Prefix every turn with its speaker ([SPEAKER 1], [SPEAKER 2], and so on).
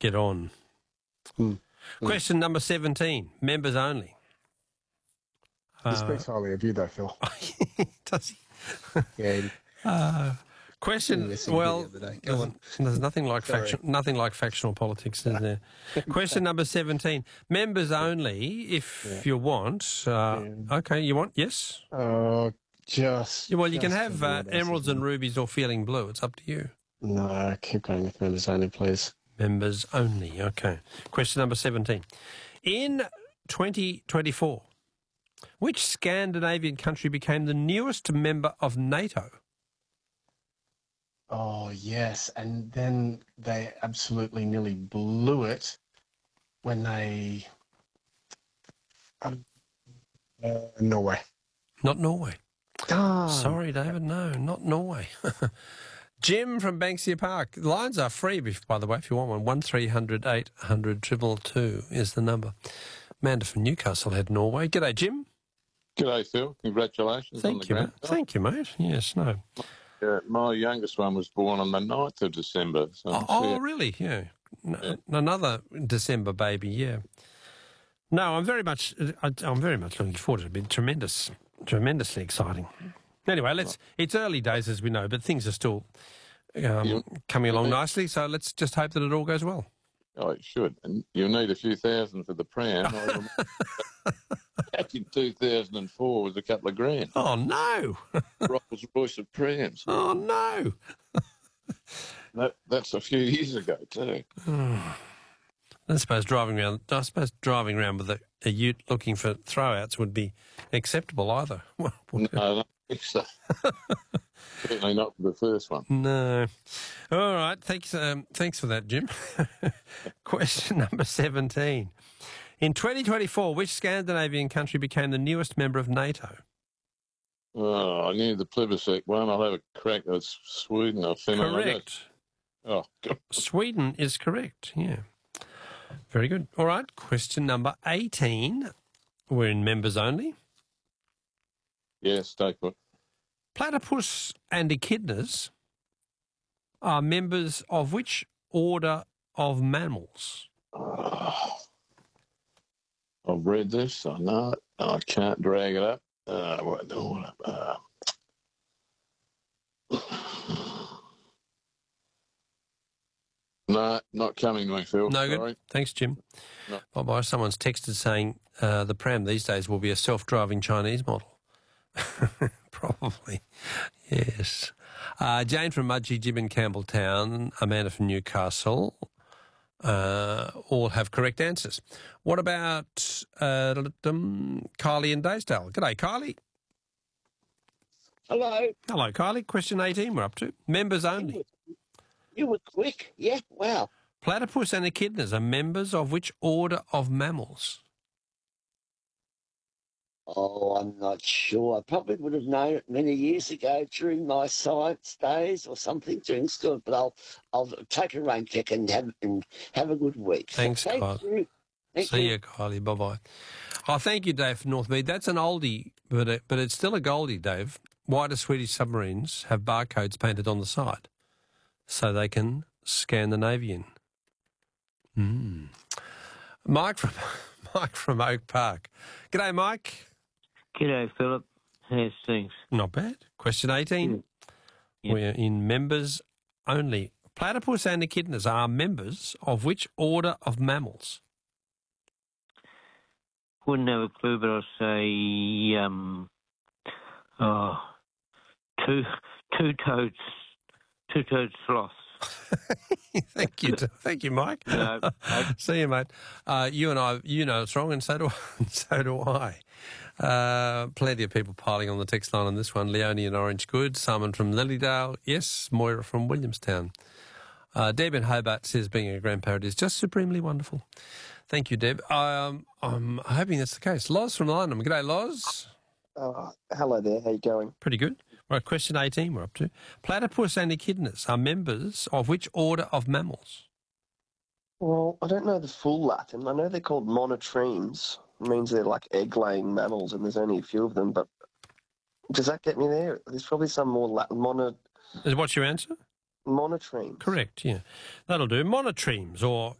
[SPEAKER 1] get on. Question number 17, members only.
[SPEAKER 2] He speaks highly of you, though, Phil.
[SPEAKER 1] Does he?
[SPEAKER 2] Yeah.
[SPEAKER 1] Question. Well, there's nothing like factional politics, is there? Question number 17. Members only. If you want, okay, you want? Yes.
[SPEAKER 2] Well,
[SPEAKER 1] you can have emeralds and rubies or feeling blue. It's up to you.
[SPEAKER 2] No, keep going with members only, please.
[SPEAKER 1] Members only. Okay. Question number 17. In 2024, which Scandinavian country became the newest member of NATO?
[SPEAKER 2] Oh, yes. And then they absolutely nearly blew it when they... Norway.
[SPEAKER 1] Not Norway.
[SPEAKER 2] Darn.
[SPEAKER 1] Sorry, David. No, not Norway. Jim from Banksia Park. Lines are free, by the way, if you want one. 1300 800 222 is the number. Amanda from Newcastle had Norway. G'day, Jim.
[SPEAKER 3] G'day, Phil. Congratulations on the grand.
[SPEAKER 1] Thank you, mate. Yes, no.
[SPEAKER 3] My youngest one was born on the 9th of December. So
[SPEAKER 1] really? Yeah. Another December baby, yeah. No, I'm very much looking forward to it. It's been tremendously exciting. Anyway, it's early days, as we know, but things are still coming along nicely, so let's just hope that it all goes well.
[SPEAKER 3] Oh, it should. And you'll need a few thousand for the pram. Back in 2004 was a couple of grand.
[SPEAKER 1] Oh, no.
[SPEAKER 3] Rolls Royce of prams.
[SPEAKER 1] Oh, no.
[SPEAKER 3] That's a few years ago, too.
[SPEAKER 1] I suppose driving around with a ute looking for throwouts would be acceptable either.
[SPEAKER 3] No, I don't think so. Certainly not for the first one.
[SPEAKER 1] No. All right. Thanks for that, Jim. Question number 17. In 2024, which Scandinavian country became the newest member of NATO?
[SPEAKER 3] Oh, I knew the plebiscite one. I'll have a crack. That's Sweden, I think.
[SPEAKER 1] Correct.
[SPEAKER 3] Oh, God.
[SPEAKER 1] Sweden is correct, yeah. Very good. All right. Question number 18. We're in members only.
[SPEAKER 3] Yes, stay put.
[SPEAKER 1] Platypus and echidnas are members of which order of mammals?
[SPEAKER 3] I've read this. I know it. I can't drag it up. No, not coming to me, Phil.
[SPEAKER 1] No good.
[SPEAKER 3] Sorry.
[SPEAKER 1] Thanks, Jim.
[SPEAKER 3] No.
[SPEAKER 1] Bye-bye. Someone's texted saying the pram these days will be a self-driving Chinese model. Probably, yes. Jane from Mudgee, Jim in Campbelltown, Amanda from Newcastle, all have correct answers. What about Kylie in Daysdale? G'day, Kylie.
[SPEAKER 4] Hello.
[SPEAKER 1] Hello, Kylie. Question 18 we're up to. Members only.
[SPEAKER 4] You were quick. Yeah, wow.
[SPEAKER 1] Platypus and echidnas are members of which order of mammals?
[SPEAKER 4] Oh, I'm not sure. I probably would have known it many years ago during my science days or something during school, but I'll take a rain check and have a good week.
[SPEAKER 1] Thanks, Kylie. See you, Kylie. Bye-bye. Oh, thank you, Dave from Northmead. That's an oldie, but it's still a goldie, Dave. Why do Swedish submarines have barcodes painted on the side? So they can scan the Navian. Mike from Oak Park. G'day, Mike.
[SPEAKER 5] G'day, Philip. How's things?
[SPEAKER 1] Not bad. Question 18.
[SPEAKER 5] Yep.
[SPEAKER 1] We're in members only. Platypus and echidnas are members of which order of mammals?
[SPEAKER 5] Wouldn't have a clue, but I'll say two-toed sloths.
[SPEAKER 1] Thank you, Mike.
[SPEAKER 5] No,
[SPEAKER 1] See you, mate. You know it's wrong, and so do I. Plenty of people piling on the text line on this one. Leonie in Orange Good, Simon from Lilydale, yes, Moira from Williamstown. Deb in Hobart says being a grandparent is just supremely wonderful. Thank you, Deb. I'm hoping that's the case. Loz from Lynham. G'day, Loz.
[SPEAKER 6] Hello there. How you going?
[SPEAKER 1] Pretty good. Right, question 18 we're up to. Platypus and echidnas are members of which order of mammals?
[SPEAKER 6] Well, I don't know the full Latin. I know they're called monotremes. It means they're like egg-laying mammals, and there's only a few of them. But does that get me there? There's probably some more Latin.
[SPEAKER 1] What's your answer?
[SPEAKER 6] Monotremes.
[SPEAKER 1] Correct, yeah. That'll do. Monotremes, or